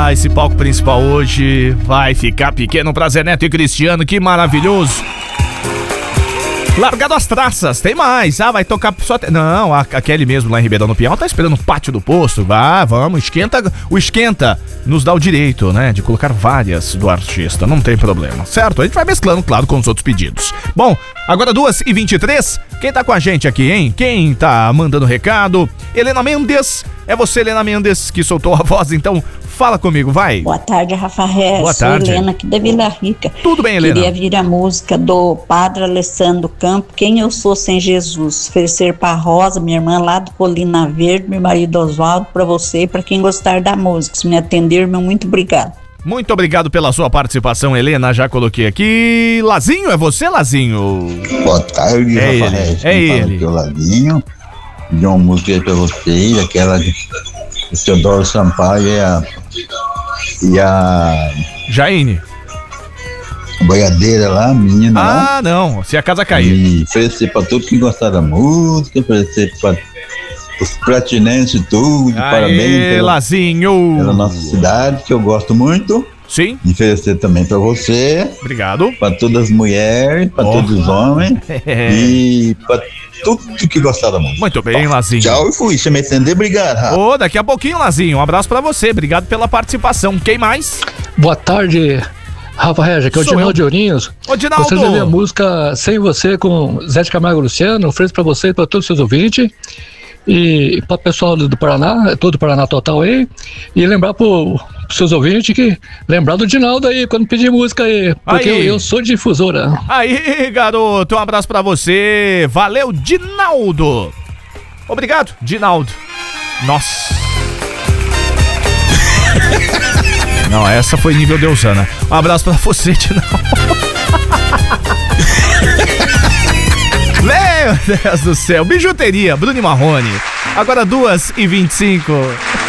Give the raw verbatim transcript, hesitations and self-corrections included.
Ah, esse palco principal hoje vai ficar pequeno pra Zé Neto e Cristiano, que maravilhoso. Largado as traças, tem mais. Ah, vai tocar só... Te... Não, a, a Kelly mesmo lá em Ribeirão do Pinhal tá esperando no pátio do posto. Vá, vamos, esquenta. O esquenta nos dá o direito, né, de colocar várias do artista, não tem problema, certo? A gente vai mesclando, claro, com os outros pedidos. Bom, agora duas e vinte e três, quem tá com a gente aqui, hein? Quem tá mandando recado? Helena Mendes, é você, Helena Mendes, que soltou a voz, então fala comigo, vai. Boa tarde, Rafael. Boa Sou tarde. Helena, aqui da Vila Rica. Tudo bem, Helena? Queria vir a música do Padre Alessandro Campo, Quem Eu Sou Sem Jesus. Oferecer pra Rosa, minha irmã lá do Colina Verde, meu marido Oswaldo, pra você e pra quem gostar da música. Se me atender, meu muito obrigado. Muito obrigado pela sua participação, Helena, já coloquei aqui. Lazinho, é você, Lazinho? Boa tarde, É Rafael. ele, Quem é fala ele. aqui é o Lazinho. De uma música aí pra vocês, aquela de Teodoro Sampaio e a... E a... Jaine. boiadeira lá, a menina lá. Ah, não, se a casa cair. E oferecer pra todos que gostaram da música, oferecer pra os pratinenses e tudo, de Aê, parabéns pela, Lazinho. pela nossa cidade, que eu gosto muito. Sim. E oferecer também pra você, Obrigado. pra todas as mulheres, pra Oh. todos os homens e pra tudo que gostaram da música. Muito bem, Lazinho. Tchau e fui. Se me entender, obrigado. Rafa. Ô, daqui a pouquinho, Lazinho, um abraço pra você, obrigado pela participação. Quem mais? Boa tarde, Rafa Regia, que é o Sou eu. Dinaldo de Ourinhos. Ô, Dinaldo. Gostaria de ouvir a música Sem Você com Zé de Camargo e Luciano. Ofereço pra você e pra todos os seus ouvintes. E para o pessoal do Paraná, todo o Paraná total aí. E lembrar para os seus ouvintes que lembrar do Dinaldo aí, quando pedir música aí. Porque eu, Aí. eu sou difusora. Aí, garoto, um abraço pra você. Valeu, Dinaldo. Obrigado, Dinaldo. Nossa. Não, essa foi nível Deusana. Um abraço pra você, Dinaldo. Meu Deus do céu. Bijuteria, Bruno e Marrone. Agora duas e vinte e cinco.